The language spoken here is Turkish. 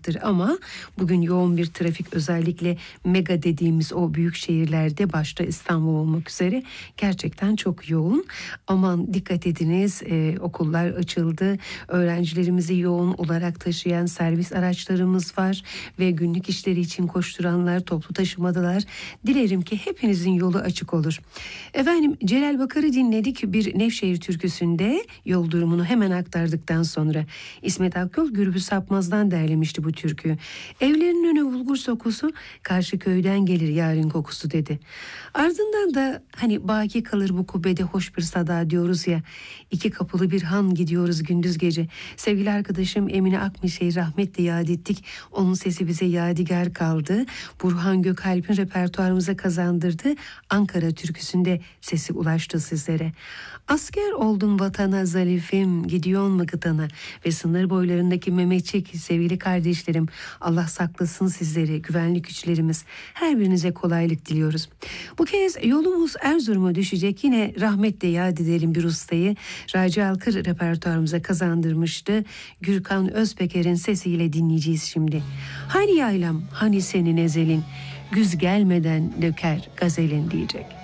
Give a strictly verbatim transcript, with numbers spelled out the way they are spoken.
olacaktır ama bugün yoğun bir trafik, özellikle mega dediğimiz o büyük şehirlerde, başta İstanbul olmak üzere gerçekten çok yoğun. Aman dikkat ediniz, e, okullar açıldı, öğrencilerimizi yoğun olarak taşıyan servis araçlarımız var ve günlük işleri için koşturanlar, toplu taşımadalar. Dilerim ki hepinizin yolu açık olur. Efendim, Celal Bakar'ı dinledik. Bir Nevşehir türküsünde yol durumunu hemen aktardıktan sonra İsmet Akyol Gürbüz Sapmaz'dan derlemişti bu türküyü. Evlerinin önü bulgur sokusu, karşı köyden gelir yarın kokusu dedi. Ardından da hani baki kalır bu kubbede hoş bir sada diyoruz ya, iki kapılı bir han gidiyoruz gündüz gece. Sevgili arkadaşım Emine Akmişe'yi rahmetle yad ettik. Onun sesi bize yadigar kaldı. Burhan Gökalp'in repertuarımıza kazandırdı. Ankara türküsünde sesi ulaştı sizlere. Asker oldun vatana zalifim, gidiyor mu gıdana? Ve sınır boylarındaki Mehmetçik sevgili kardeşlerim, Allah saklasın sizleri, güvenlik güçlerimiz, her birinize kolaylık diliyoruz. Bu kez yolumuz Erzurum'a düşecek. Yine rahmetle yad edelim bir ustayı. Raci Alkır repertuarımıza kazandırmıştı. Gürkan Özpeker'in sesiyle dinleyeceğiz şimdi. Hani yaylam, hani senin ezelin, güz gelmeden döker gazelin diyecek.